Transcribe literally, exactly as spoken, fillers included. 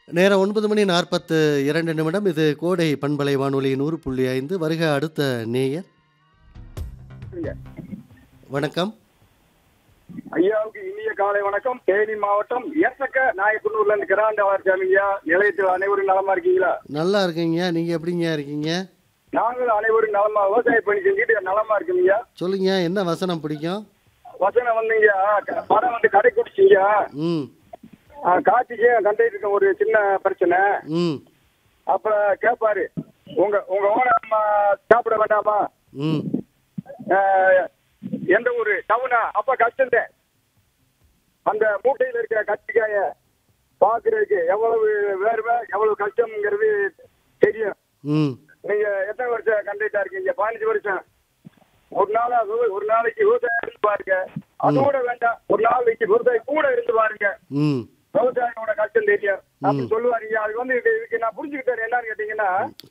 நேரம் ஒன்பது மணி நாற்பத்து இரண்டு நிமிடம். இது கோடை பண்பலை வானொலி நூறு புள்ளி ஐந்து. வருக அடுத்த நேயர். வணக்கம். ஐயாவுக்கு இனிய காலை வணக்கம். தேனி மாவட்டம் ஏசக்க நாயக்குன்னூர்ல இருந்து கிராண்டவர் சாமியா. நிலையத்தில் அனைவரும் நலமா இருக்கீங்களா? நல்லா இருக்கீங்க. நீங்க எப்படிங்க இருக்கீங்க? நாங்கள் அனைவரும் நலமா விவசாய பணி செஞ்சுட்டு நலமா இருக்கீங்க. சொல்லுங்க, என்ன வசனம் பிடிக்கும்? வசனம் வந்துங்க, படம் வந்து கடை குடிச்சிங்க. ம் காட்சிக்கு கண்டிட்டு இருக்க ஒரு சின்ன பிரச்சனை. ம் அப்ப கேட்பாரு, உங்க உங்க ஓனர் சாப்பிட வேண்டாமா? ம் ஆஹ், எந்த ஒரு டவுனா? அப்ப கஷ்டம். அந்த மூட்டையில இருக்கிற கத்திக்காய பாக்குறதுக்கு எவ்வளவு வேர்வை எவ்வளவு கஷ்டம்ங்கிறது தெரியும். ம் நீங்க எத்தனை வருஷம் கண்டிட்டா இருக்கீங்க? பதினஞ்சு வருஷம். ஒரு நாளா விவ- ஒரு நாளைக்கு விவசாயம் இருந்து பாருங்க. அதோட வேண்டாம், ஒரு நாளைக்கு விவசாயம் கூட இருந்து பாருங்க. ம் விவசாயியோட கஷ்டம் தெரியும் அப்படின்னு சொல்லுவாருங்க. அது வந்து இது- இதுக்கு நான் புரிஞ்சுக்கிட்டேன். என்னன்னு கேட்டீங்கன்னா,